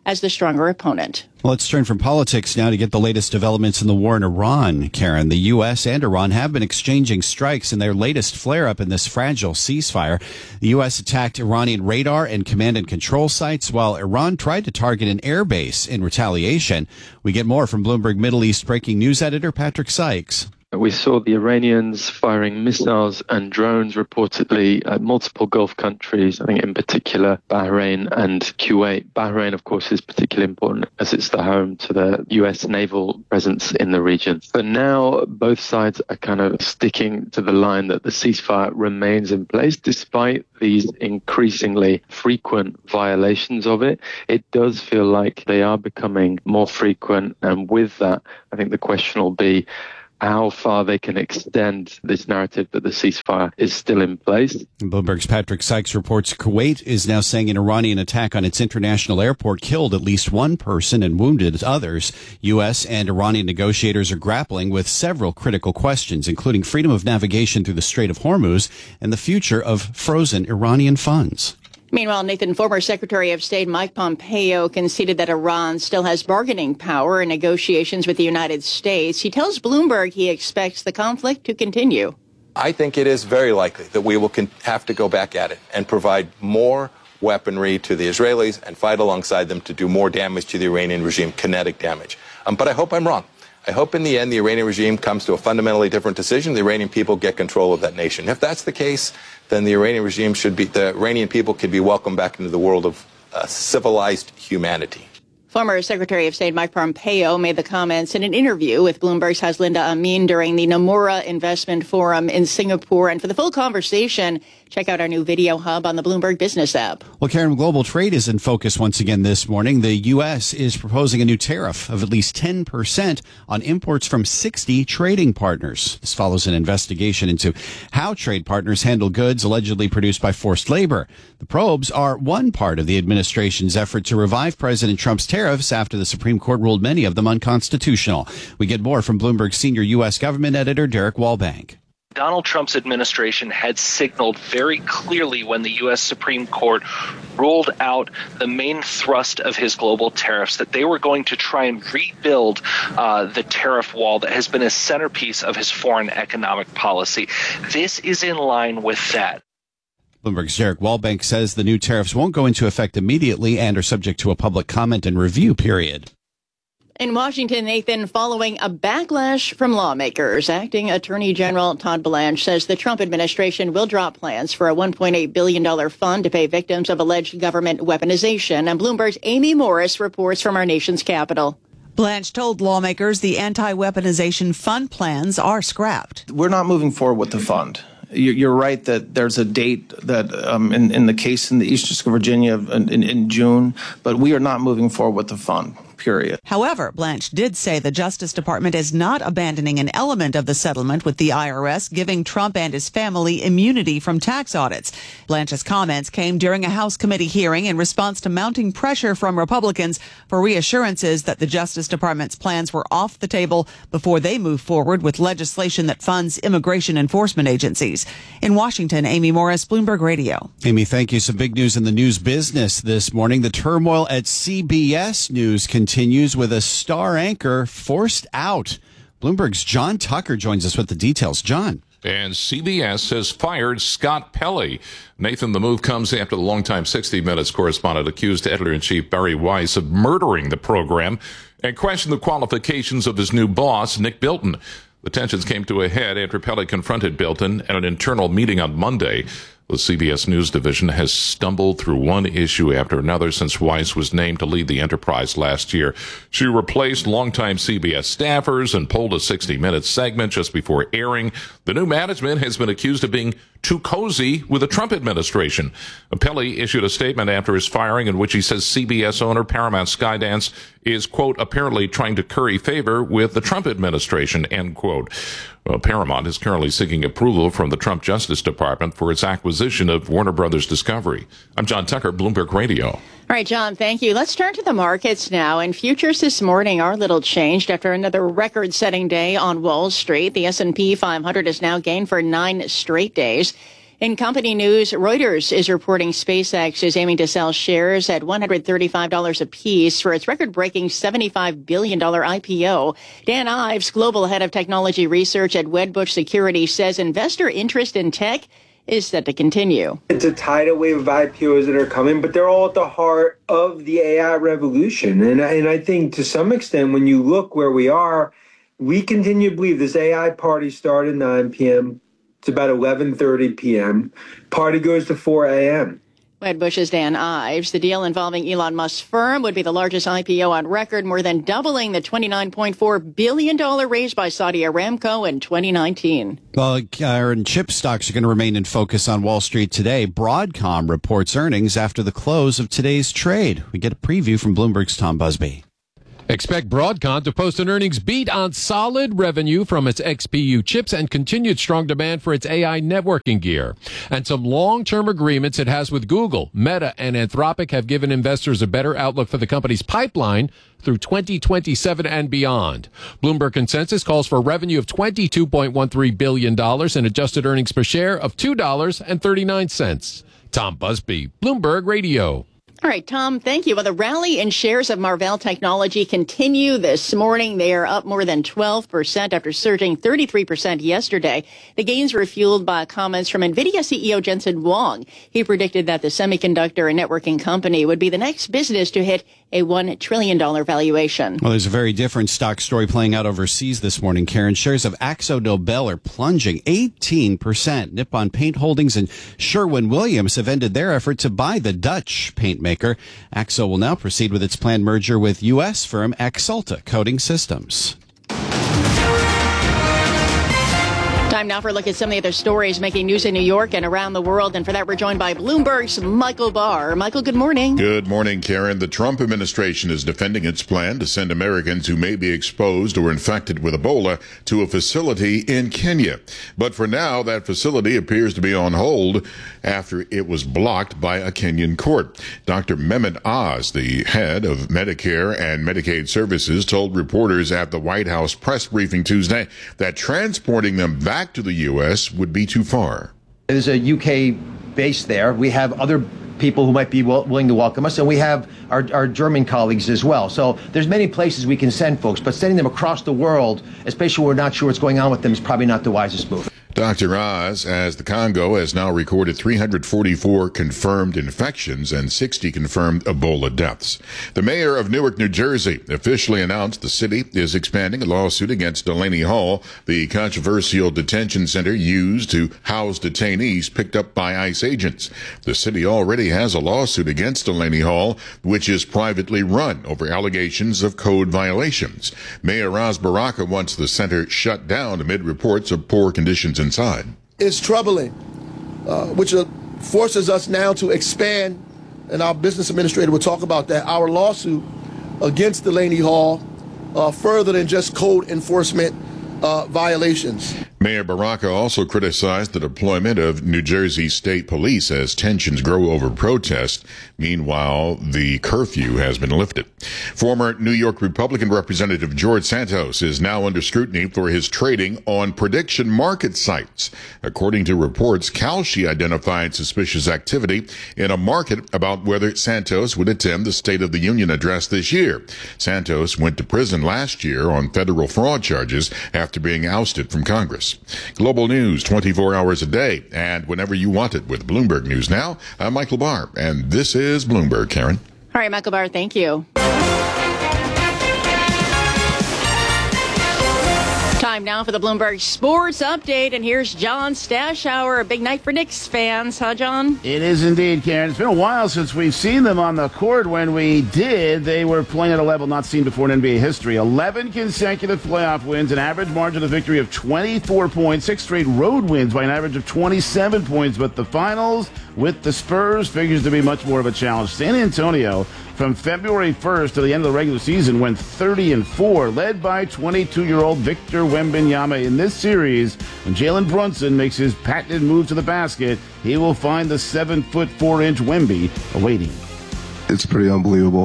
as the stronger opponent. Well, let's turn from politics now to get the latest developments in the war in Iran. Karen, the U.S. and Iran have been exchanging strikes in their latest flare-up in this fragile ceasefire. The U.S. attacked Iranian radar and command and control sites, while Iran tried to target an airbase in retaliation. We get more from Bloomberg Middle East breaking news editor Patrick Sykes. We saw the Iranians firing missiles and drones reportedly at multiple Gulf countries, I think in particular Bahrain and Kuwait. Bahrain, of course, is particularly important as it's the home to the US naval presence in the region. But now both sides are kind of sticking to the line that the ceasefire remains in place despite these increasingly frequent violations of it. It does feel like they are becoming more frequent, and with that, I think the question will be how far they can extend this narrative that the ceasefire is still in place. Bloomberg's Patrick Sykes reports Kuwait is now saying an Iranian attack on its international airport killed at least one person and wounded others. U.S. and Iranian negotiators are grappling with several critical questions, including freedom of navigation through the Strait of Hormuz and the future of frozen Iranian funds. Meanwhile, Nathan, former Secretary of State Mike Pompeo conceded that Iran still has bargaining power in negotiations with the United States. He tells Bloomberg he expects the conflict to continue. I think it is very likely that we will have to go back at it and provide more weaponry to the Israelis and fight alongside them to do more damage to the Iranian regime, kinetic damage. But I hope I'm wrong. I hope in the end the Iranian regime comes to a fundamentally different decision. The Iranian people get control of that nation. If that's the case, then the Iranian people could be welcomed back into the world of civilized humanity. Former Secretary of State Mike Pompeo made the comments in an interview with Bloomberg's Haslinda Amin during the Nomura Investment Forum in Singapore. And for the full conversation, check out our new video hub on the Bloomberg Business app. Well, Karen, global trade is in focus once again this morning. The U.S. is proposing a new tariff of at least 10% on imports from 60 trading partners. This follows an investigation into how trade partners handle goods allegedly produced by forced labor. The probes are one part of the administration's effort to revive President Trump's tariffs after the Supreme Court ruled many of them unconstitutional. We get more from Bloomberg senior U.S. government editor Derek Wallbank. Donald Trump's administration had signaled very clearly when the U.S. Supreme Court ruled out the main thrust of his global tariffs that they were going to try and rebuild the tariff wall that has been a centerpiece of his foreign economic policy. This is in line with that. Bloomberg's Derek Wallbank says the new tariffs won't go into effect immediately and are subject to a public comment and review period. In Washington, Nathan, following a backlash from lawmakers, Acting Attorney General Todd Blanche says the Trump administration will drop plans for a $1.8 billion fund to pay victims of alleged government weaponization. And Bloomberg's Amy Morris reports from our nation's capital. Blanche told lawmakers the anti-weaponization fund plans are scrapped. We're not moving forward with the fund. You're right that there's a date that in the case in the East District of Virginia in June, but we are not moving forward with the fund. Period. However, Blanche did say the Justice Department is not abandoning an element of the settlement with the IRS, giving Trump and his family immunity from tax audits. Blanche's comments came during a House committee hearing in response to mounting pressure from Republicans for reassurances that the Justice Department's plans were off the table before they move forward with legislation that funds immigration enforcement agencies. In Washington, Amy Morris, Bloomberg Radio. Amy, thank you. Some big news in the news business this morning. The turmoil at CBS News continues with a star anchor forced out. Bloomberg's John Tucker joins us with the details. John. And CBS has fired Scott Pelley. Nathan, the move comes after the longtime 60 Minutes correspondent accused editor-in-chief Barry Weiss of murdering the program and questioned the qualifications of his new boss, Nick Bilton. The tensions came to a head after Pelley confronted Bilton at an internal meeting on Monday. The CBS News division has stumbled through one issue after another since Weiss was named to lead the enterprise last year. She replaced longtime CBS staffers and pulled a 60 Minutes segment just before airing. The new management has been accused of being too cozy with the Trump administration. Pelley issued a statement after his firing in which he says CBS owner Paramount Skydance is, quote, apparently trying to curry favor with the Trump administration, end quote. Paramount is currently seeking approval from the Trump Justice Department for its acquisition of Warner Brothers Discovery. I'm John Tucker, Bloomberg Radio. All right, John, thank you. Let's turn to the markets now. And futures this morning are a little changed after another record-setting day on Wall Street. The S&P 500 has now gained for 9 straight days. In company news, Reuters is reporting SpaceX is aiming to sell shares at $135 apiece for its record-breaking $75 billion IPO. Dan Ives, global head of technology research at Wedbush Security, says investor interest in tech is set to continue. It's a tidal wave of IPOs that are coming, but they're all at the heart of the AI revolution. And I think to some extent, when you look where we are, we continue to believe this AI party started at 9 p.m. It's about 11:30 p.m. Party goes to 4 a.m. Wedbush's Dan Ives. The deal involving Elon Musk's firm would be the largest IPO on record, more than doubling the $29.4 billion raised by Saudi Aramco in 2019. Well, Karen, chip stocks are going to remain in focus on Wall Street today. Broadcom reports earnings after the close of today's trade. We get a preview from Bloomberg's Tom Busby. Expect Broadcom to post an earnings beat on solid revenue from its XPU chips and continued strong demand for its AI networking gear. And some long-term agreements it has with Google, Meta, and Anthropic have given investors a better outlook for the company's pipeline through 2027 and beyond. Bloomberg consensus calls for revenue of $22.13 billion and adjusted earnings per share of $2.39. Tom Busby, Bloomberg Radio. All right, Tom, thank you. Well, the rally in shares of Marvell Technology continue this morning. They are up more than 12% after surging 33% yesterday. The gains were fueled by comments from NVIDIA CEO Jensen Huang. He predicted that the semiconductor and networking company would be the next business to hit a $1 trillion valuation. Well, there's a very different stock story playing out overseas this morning, Karen. Shares of AkzoNobel are plunging 18%. Nippon Paint Holdings and Sherwin-Williams have ended their effort to buy the Dutch paint maker. Akzo will now proceed with its planned merger with U.S. firm Axalta Coating Systems. Time now for a look at some of the other stories making news in New York and around the world. And for that, we're joined by Bloomberg's Michael Barr. Michael, good morning. Good morning, Karen. The Trump administration is defending its plan to send Americans who may be exposed or infected with Ebola to a facility in Kenya. But for now, that facility appears to be on hold after it was blocked by a Kenyan court. Dr. Mehmet Oz, the head of Medicare and Medicaid Services, told reporters at the White House press briefing Tuesday that transporting them back to the U.S. would be too far. There's a UK base there. We have other people who might be willing to welcome us, and we have our German colleagues as well. So there's many places we can send folks, but sending them across the world, especially when we're not sure what's going on with them, is probably not the wisest move. Dr. Oz, as the Congo has now recorded 344 confirmed infections and 60 confirmed Ebola deaths. The mayor of Newark, New Jersey, officially announced the city is expanding a lawsuit against Delaney Hall, the controversial detention center used to house detainees picked up by ICE agents. The city already has a lawsuit against Delaney Hall, which is privately run over allegations of code violations. Mayor Ras Baraka wants the center shut down amid reports of poor conditions inside. It's troubling, which forces us now to expand, and our business administrator will talk about that, our lawsuit against Delaney Hall further than just code enforcement violations. Mayor Baraka also criticized the deployment of New Jersey State Police as tensions grow over protests. Meanwhile, the curfew has been lifted. Former New York Republican Representative George Santos is now under scrutiny for his trading on prediction market sites. According to reports, Kalshi identified suspicious activity in a market about whether Santos would attend the State of the Union address this year. Santos went to prison last year on federal fraud charges after being ousted from Congress. Global news 24 hours a day and whenever you want it with Bloomberg News Now. I'm Michael Barr, and this is Bloomberg, Karen. All right, Michael Barr, thank you. Time now for the Bloomberg Sports Update, and here's John Stashower. A big night for Knicks fans, huh, John? It is indeed, Karen. It's been a while since we've seen them on the court. When we did, they were playing at a level not seen before in NBA history. 11 consecutive playoff wins, an average margin of victory of 24 points, 6 straight road wins by an average of 27 points. But the finals with the Spurs figures to be much more of a challenge. San Antonio, from February 1st to the end of the regular season, went 30-4, led by 22-year-old Victor Wembanyama. In this series, when Jalen Brunson makes his patented move to the basket, he will find the 7'4" Wemby awaiting. It's pretty unbelievable.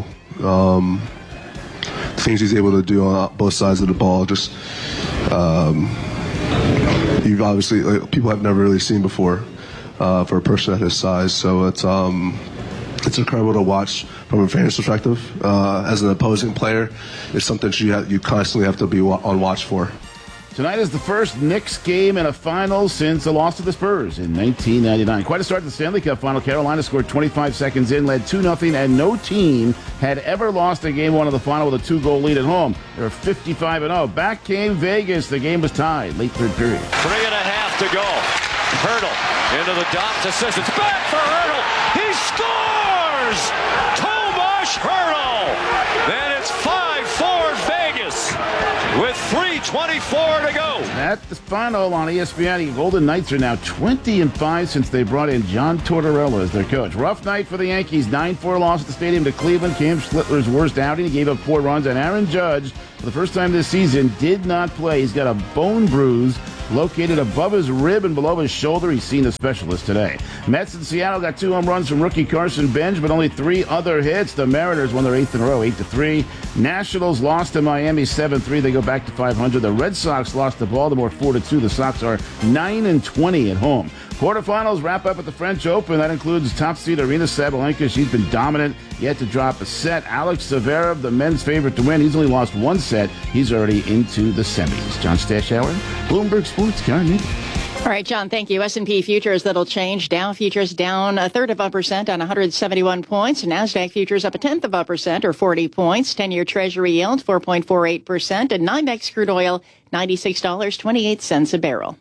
Things he's able to do on both sides of the ball, just you've obviously people have never really seen before. for a person at his size. So it's incredible to watch from a fan's perspective. As an opposing player, it's something you constantly have to be on watch for. Tonight is the first Knicks game in a final since the loss to the Spurs in 1999. Quite a start to the Stanley Cup final. Carolina scored 25 seconds in, led 2-0, and no team had ever lost a game one of the final with a 2-goal lead at home. They're 55-0. Back came Vegas. The game was tied. Late third period. 3.5 to go. Hurdle into the dot to Sissons. Back for Hurdle. He scores! Tomas Hurdle! Then it's 5-4 Vegas with 3:24 to go. At the final on ESPN, the Golden Knights are now 20-5 since they brought in John Tortorella as their coach. Rough night for the Yankees. 9-4 loss at the stadium to Cleveland. Cam Schlittler's worst outing. He gave up 4 runs, and Aaron Judge, for the first time this season, did not play. He's got a bone bruise located above his rib and below his shoulder. He's seen a specialist today. Mets in Seattle got 2 home runs from rookie Carson Bench, but only 3 other hits. The Mariners won their 8th in a row, 8-3. Nationals lost to Miami 7-3. They go back to 500. The Red Sox lost to Baltimore 4-2. The Sox are 9-20 at home. Quarterfinals wrap up at the French Open. That includes top seed Arina Sabalenka. She's been dominant, yet to drop a set. Alex Zverev, the men's favorite to win. He's only lost 1 set. He's already into the semis. John Stashower, Bloomberg Sports, Karen Nitty. All right, John, thank you. S&P futures, that'll change. Dow futures down 1/3% on 171 points. NASDAQ futures up 0.1% or 40 points. 10-year Treasury yield 4.48%. And NYMEX crude oil $96.28 a barrel.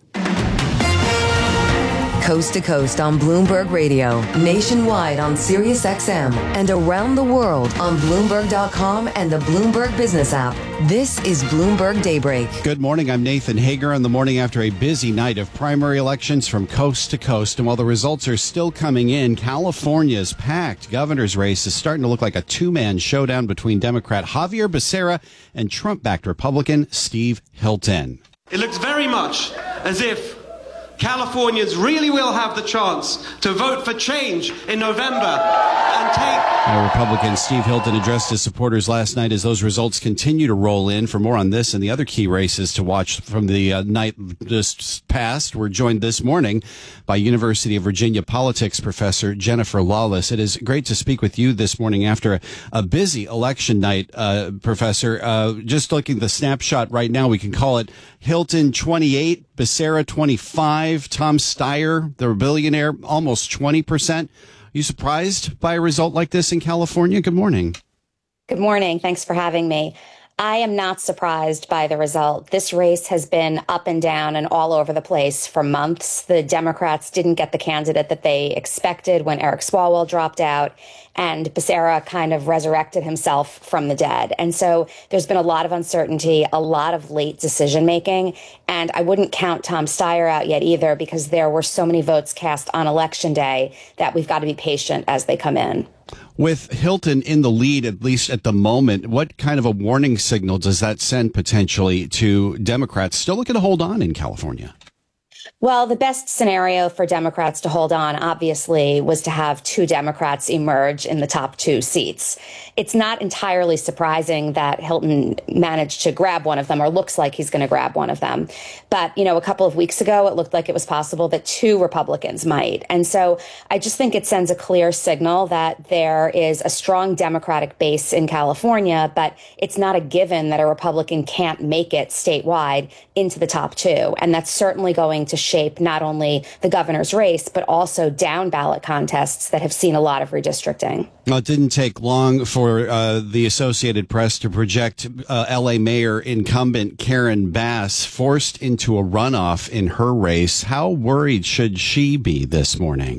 Coast to coast on Bloomberg Radio, nationwide on Sirius XM, and around the world on Bloomberg.com and the Bloomberg Business app. This is Bloomberg Daybreak. Good morning. I'm Nathan Hager on the morning after a busy night of primary elections from coast to coast. And while the results are still coming in, California's packed governor's race is starting to look like a 2-man showdown between Democrat Javier Becerra and Trump-backed Republican Steve Hilton. It looks very much as if Californians really will have the chance to vote for change in November and take... Republican Steve Hilton addressed his supporters last night as those results continue to roll in. For more on this and the other key races to watch from the night just past, we're joined this morning by University of Virginia politics professor Jennifer Lawless. It is great to speak with you this morning after a busy election night, Professor. Just looking at the snapshot right now, we can call it Hilton 28, Becerra 25, Tom Steyer, the billionaire, almost 20%. You surprised by a result like this in California? Good morning. Good morning. Thanks for having me. I am not surprised by the result. This race has been up and down and all over the place for months. The Democrats didn't get the candidate that they expected when Eric Swalwell dropped out, and Becerra kind of resurrected himself from the dead. And so there's been a lot of uncertainty, a lot of late decision making, and I wouldn't count Tom Steyer out yet either because there were so many votes cast on Election Day that we've got to be patient as they come in. With Hilton in the lead, at least at the moment, what kind of a warning signal does that send potentially to Democrats still looking to hold on in California? Well, the best scenario for Democrats to hold on, obviously, was to have 2 Democrats emerge in the top 2 seats. It's not entirely surprising that Hilton managed to grab one of them, or looks like he's going to grab one of them. But, a couple of weeks ago, it looked like it was possible that 2 Republicans might. And so I just think it sends a clear signal that there is a strong Democratic base in California, but it's not a given that a Republican can't make it statewide into the top 2. And that's certainly going to shape not only the governor's race, but also down ballot contests that have seen a lot of redistricting. Well, it didn't take long for the Associated Press to project L.A. Mayor incumbent Karen Bass forced into a runoff in her race. How worried should she be this morning?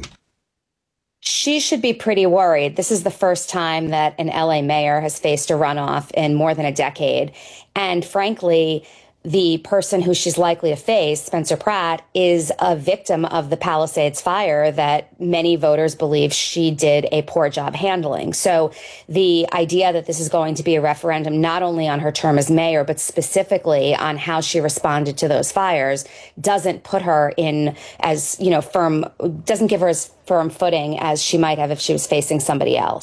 She should be pretty worried. This is the first time that an LA mayor has faced a runoff in more than a decade. And frankly, the person who she's likely to face, Spencer Pratt, is a victim of the Palisades fire that many voters believe she did a poor job handling. So the idea that this is going to be a referendum not only on her term as mayor, but specifically on how she responded to those fires doesn't put her in as, doesn't give her as firm footing as she might have if she was facing somebody else.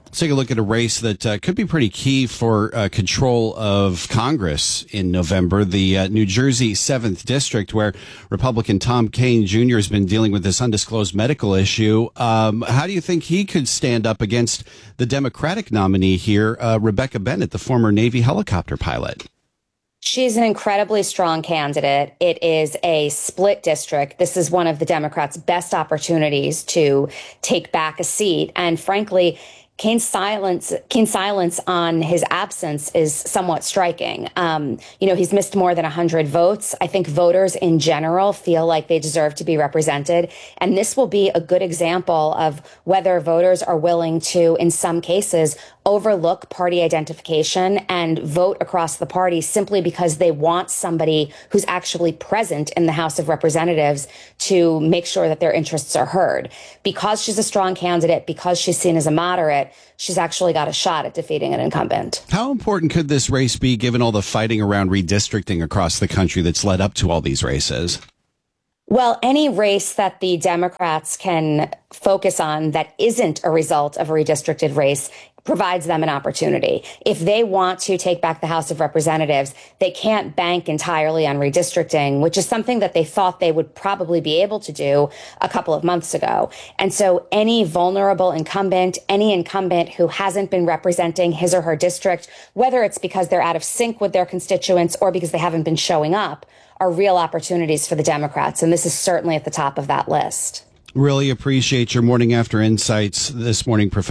Let's take a look at a race that could be pretty key for control of Congress in November. The New Jersey 7th District, where Republican Tom Kean Jr. has been dealing with this undisclosed medical issue. How do you think he could stand up against the Democratic nominee here, Rebecca Bennett, the former Navy helicopter pilot? She's an incredibly strong candidate. It is a split district. This is one of the Democrats' best opportunities to take back a seat. And frankly, Kean's silence on his absence is somewhat striking. He's missed more than 100 votes. I think voters in general feel like they deserve to be represented. And this will be a good example of whether voters are willing to, in some cases, overlook party identification and vote across the party simply because they want somebody who's actually present in the House of Representatives to make sure that their interests are heard. Because she's a strong candidate, because she's seen as a moderate, she's actually got a shot at defeating an incumbent. How important could this race be given all the fighting around redistricting across the country that's led up to all these races? Well, any race that the Democrats can focus on that isn't a result of a redistricted race provides them an opportunity. If they want to take back the House of Representatives, they can't bank entirely on redistricting, which is something that they thought they would probably be able to do a couple of months ago. And so any vulnerable incumbent, any incumbent who hasn't been representing his or her district, whether it's because they're out of sync with their constituents or because they haven't been showing up, are real opportunities for the Democrats. And this is certainly at the top of that list. Really appreciate your morning after insights this morning, Professor.